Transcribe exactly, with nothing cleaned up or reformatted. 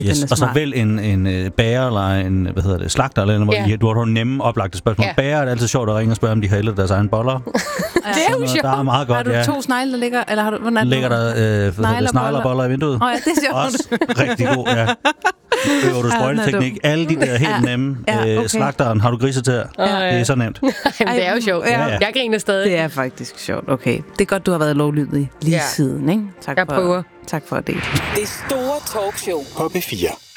Yes. Og så vælg en, en uh, bager eller en, hvad hedder det, slagter, eller hvor yeah. du har nemme oplagte spørgsmål. Yeah. Bager er det altid sjovt at ringe og spørge, om de har hældet deres egen boller. Det er jo sjovt. Der er meget godt, har du ja. to snegle, der ligger, eller har du, hvordan ligger der øh, sneglerboller i vinduet? Åh oh, ja, det er sjovt. Også rigtig god, ja. Øver du sprøjteteknik. Alle de der helt nemme. Ja, okay. øh, slagteren, har du griset til? Ja. Det er så nemt. Jamen, det er jo sjovt. Ja. Jeg griner stadig. Det er faktisk sjovt, okay. Det er godt, du har været lovlydig lige ja. siden, ikke? Tak jeg for, prøver. Tak for at dele. Det store talkshow på P fire.